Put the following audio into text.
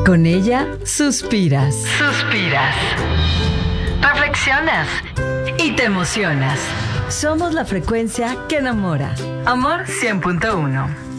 Con ella suspiras. Suspiras. Reflexionas. Y te emocionas. Somos la frecuencia que enamora. Amor 100.1.